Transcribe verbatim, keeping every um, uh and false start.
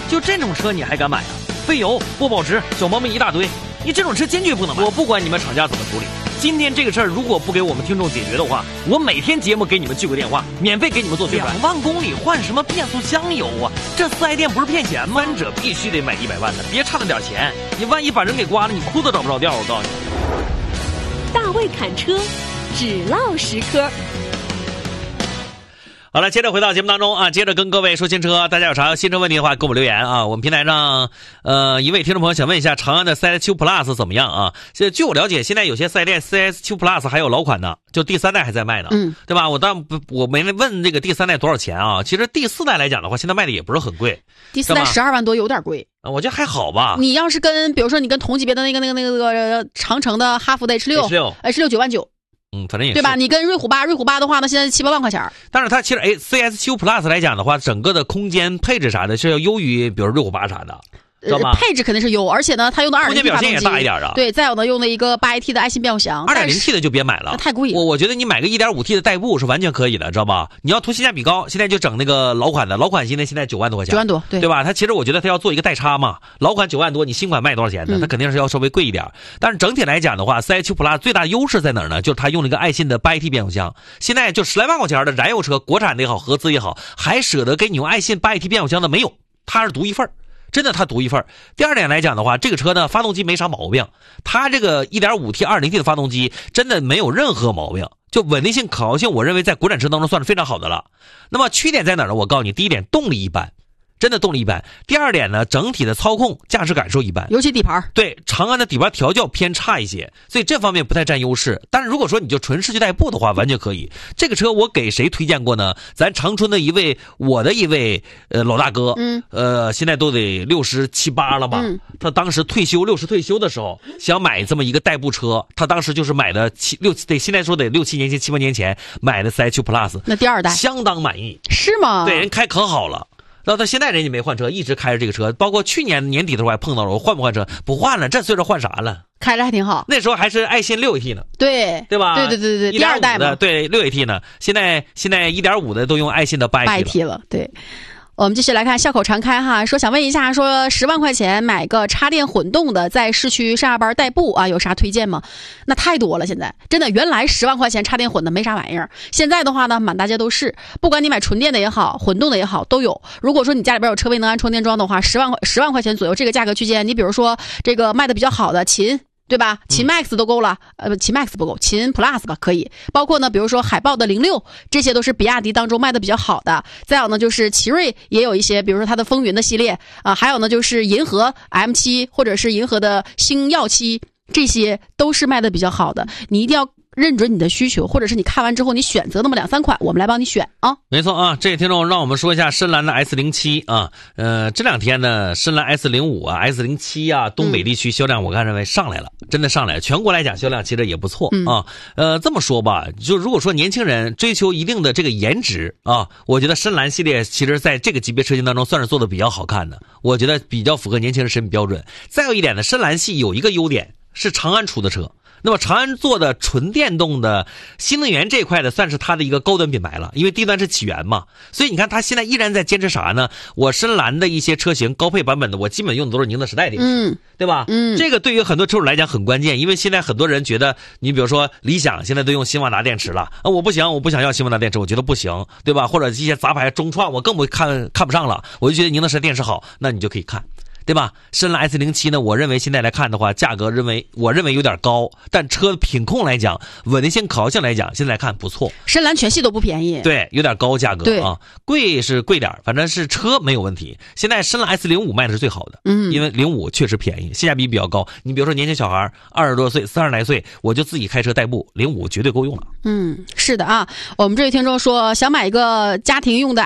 就这种车你还敢买啊？费油、不保值、小毛病一大堆，你这种车坚决不能买。我不管你们厂家怎么处理，今天这个事儿如果不给我们听众解决的话，我每天节目给你们聚个电话，免费给你们做宣传。两万公里换什么变速箱油啊？这四 S 店不是骗钱吗？三者必须得买一百万的，别差那点钱，你万一把人给刮了，你裤都找不着调。我告诉你， 大卫侃车，只唠实科。 好了，接着回到节目当中啊，接着跟各位说新车，大家有啥新车问题的话，给我们留言啊。我们平台上，呃，一位听众朋友想问一下，长安的 C S 七 Plus 怎么样啊？现在据我了解，现在有些四 S 店 C S 七 Plus 还有老款的，就第三代还在卖呢， 嗯， 对吧？我当我没问这个第三代多少钱啊？其实第四代来讲的话，现在卖的也不是很贵， 第四代十二万多有点贵。 我觉得还好吧。 你要是跟比如说你跟同级别的那个那个那个那个长城的哈弗的 H 六 H 六九万九。 嗯，反正也是对吧？你跟瑞虎八，瑞虎八的话呢，现在七八万块钱。 但是它其实哎 ，C S 七 Plus 来讲的话，整个的空间配置啥的是要优于，比如瑞虎八啥的。 呃，配置肯定是优，而且呢，它用的二点零 T 发动机， 空间表现也大一点的。 对，再有呢，用的一个八 A T 的爱信变速箱。 二点零 T 的就别买了， 太贵了。 我我觉得你买个一点五 T 的代步是完全可以的，知道吧？你要图性价比高，现在就整那个老款的，老款现在现在九万多块钱， 九万多，对对吧？它其实我觉得它要做一个代差嘛，老款九万多，你新款卖多少钱呢？ 嗯、 它肯定是要稍微贵一点。但是整体来讲的话 ，C S 七 Plus 最大的优势在哪儿呢？就是它用了一个爱信的八 A T 变速箱，现在就十来万块钱的燃油车，国产的也好，合资也好，还舍得给你用爱信八 A T 变速箱的没有，它是独一份。真的，它独一份。第二点来讲的话，这个车呢，发动机没啥毛病，它这个 一点五 T 二点零 T 的发动机真的没有任何毛病，就稳定性、可靠性，我认为在国产车当中算是非常好的了。那么缺点在哪儿呢？我告诉你，第一点，动力一般。真的动力一般。第二点呢，整体的操控驾驶感受一般， 尤其底盘。 对，长安的底盘调教偏差一些，所以这方面不太占优势。但是如果说你就纯市区代步的话，完全可以。这个车我给谁推荐过呢？咱长春的一位，我的一位呃老大哥， 嗯， 呃，现在都得六十七八了吧？ 嗯， 他当时退休六十退休的时候，想买这么一个代步车，他当时就是买的七六得现在说得六七年前七八年前买的 C H Plus， 那第二代相当满意， 是吗？ 对，人开可好了。到他现在人家没换车，一直开着这个车，包括去年年底的时候还碰到了，我换不换车？不换了，这岁数换啥了？ 开着还挺好。 那时候还是爱信六 A T 呢， 对对吧？ 对对对对，第二代嘛， 对六 A T 呢，现在现在一点五的都用爱信的八 A T 了，对。我们继续来看笑口常开哈，说想问一下，说十万块钱买个插电混动的，在市区上下班代步啊，有啥推荐吗？那太多了，现在真的，原来十万块钱插电混的没啥玩意儿，现在的话呢，满大街都是，不管你买纯电的也好，混动的也好，都有。如果说你家里边有车位能安充电桩的话，十万块十万块钱左右这个价格区间，你比如说这个卖的比较好的秦。对吧？秦 Max 都够了，呃，秦 Max 不够，秦 Plus 吧可以。包括呢，比如说海豹的零六，这些都是比亚迪当中卖的比较好的。再有呢，就是奇瑞也有一些，比如说它的风云的系列啊、呃，还有呢就是银河 M 七 或者是银河的星耀七，这些都是卖的比较好的。你一定要认准你的需求，或者是你看完之后你选择那么两三款，我们来帮你选啊。 没错啊，这位听众让我们说一下深蓝的 S 零七 啊，呃，这两天呢，深蓝 S 零五 啊 ，S 零七 啊，东北地区销量我看认为上来了，嗯、真的上来了。全国来讲销量其实也不错、 嗯、 啊。呃，这么说吧，就如果说年轻人追求一定的这个颜值啊，我觉得深蓝系列其实在这个级别车型当中算是做的比较好看的，我觉得比较符合年轻人审美标准。再有一点呢，深蓝系有一个优点是长安出的车。那么长安做的纯电动的新能源这一块的算是它的一个高端品牌了，因为低端是起源嘛，所以你看它现在依然在坚持啥呢？我深蓝的一些车型高配版本的，我基本用的都是宁德时代电池， 嗯， 对吧？ 嗯， 这个对于很多车主来讲很关键，因为现在很多人觉得，你比如说理想现在都用新万达电池了啊，我不行，我不想要新万达电池，我觉得不行，对吧？或者一些杂牌中创，我更不看看不上了，我就觉得宁德时代电池好，那你就可以看。对吧？深蓝 S 零七 呢，我认为现在来看的话，价格认为我认为有点高，但车品控来讲，稳定性、可靠性来讲，现在来看不错。 深蓝全系都不便宜， 对，有点高价格对啊，贵是贵点，反正是车没有问题。现在深蓝 S 零五 卖的是最好的， 嗯， 因为零五确实便宜，性价比比较高。你比如说年轻小孩二十多岁、三十来岁，我就自己开车代步，零五绝对够用了。 嗯，是的啊。我们这位听众说想买一个家庭用的